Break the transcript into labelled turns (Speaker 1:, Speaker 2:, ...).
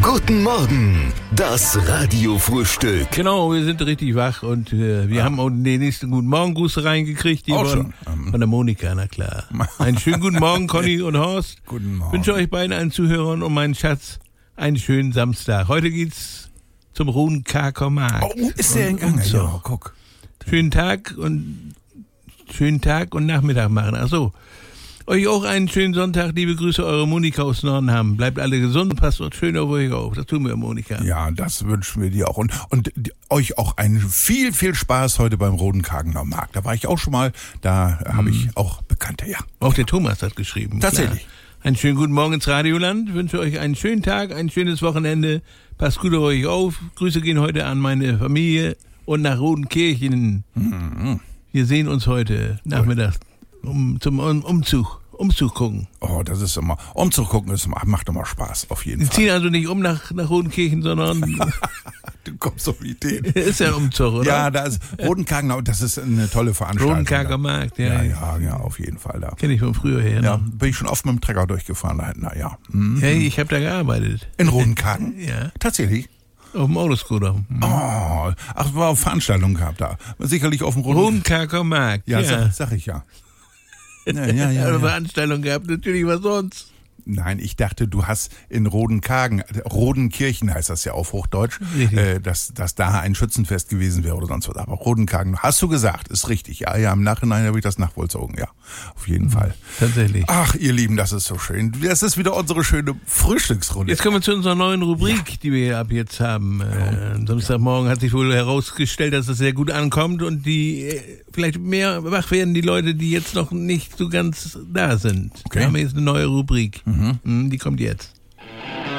Speaker 1: Guten Morgen, das Radiofrühstück.
Speaker 2: Genau, wir sind richtig wach und wir haben auch den nächsten Guten Morgen-Gruß reingekriegt. Die von der Monika, na klar. Einen schönen guten Morgen, Conny und Horst.
Speaker 3: Guten Morgen.
Speaker 2: Ich wünsche euch beiden, allen Zuhörern und meinen Schatz, einen schönen Samstag. Heute geht's zum Rodenkarker Markt.
Speaker 3: Oh, ist der in Gang?
Speaker 2: So.
Speaker 3: Ja, guck.
Speaker 2: Schönen Tag und Nachmittag machen. Ach so. Euch auch einen schönen Sonntag. Liebe Grüße, eure Monika aus Nordenham. Bleibt alle gesund und passt schön auf euch auf. Das tun wir, Monika.
Speaker 3: Ja, das wünschen wir dir auch. Und euch auch einen viel Spaß heute beim Rodenkargener Markt. Da war ich auch schon mal. Da habe ich auch Bekannte, ja.
Speaker 2: Auch der Thomas hat geschrieben.
Speaker 3: Tatsächlich.
Speaker 2: Klar. Einen schönen guten Morgen ins Radioland. Ich wünsche euch einen schönen Tag, ein schönes Wochenende. Passt gut auf euch auf. Grüße gehen heute an meine Familie und nach Rodenkirchen. Wir sehen uns heute Nachmittag zum Umzug gucken.
Speaker 3: Oh, das ist immer, Umzug gucken macht immer Spaß, auf jeden Fall.
Speaker 2: Wir ziehen also nicht um nach Rodenkirchen, sondern
Speaker 3: Du kommst auf Ideen.
Speaker 2: ist ja ein Umzug, oder?
Speaker 3: Ja, da ist Rodenkargen, das ist eine tolle Veranstaltung.
Speaker 2: Rodenkarger Markt, ja.
Speaker 3: Ja, auf jeden Fall da.
Speaker 2: Kenne ich von früher her.
Speaker 3: Ja,
Speaker 2: Ne?
Speaker 3: bin ich schon oft mit dem Trecker durchgefahren da hinten, ja.
Speaker 2: Hey, ich habe da gearbeitet.
Speaker 3: In Rodenkargen?
Speaker 2: Ja.
Speaker 3: Tatsächlich?
Speaker 2: Auf dem Autoscooter.
Speaker 3: Oh, ach, war eine Veranstaltung gehabt da. Sicherlich auf dem
Speaker 2: Rodenkarger Markt.
Speaker 3: Ja, sag ich ja. Ja.
Speaker 2: Eine Veranstaltung gehabt, natürlich was sonst.
Speaker 3: Nein, ich dachte, du hast in Rodenkirchen heißt das ja auf Hochdeutsch, dass da ein Schützenfest gewesen wäre oder sonst was. Aber Rodenkargen, hast du gesagt, ist richtig. Ja, im Nachhinein habe ich das nachvollzogen, ja, auf jeden Fall.
Speaker 2: Tatsächlich.
Speaker 3: Ach, ihr Lieben, das ist so schön. Das ist wieder unsere schöne Frühstücksrunde.
Speaker 2: Jetzt kommen wir zu unserer neuen Rubrik, die wir ab jetzt haben. Samstagmorgen hat sich wohl herausgestellt, dass das sehr gut ankommt und die vielleicht mehr wach werden, die Leute, die jetzt noch nicht so ganz da sind.
Speaker 3: Okay.
Speaker 2: Wir haben jetzt eine neue Rubrik. Die kommt jetzt.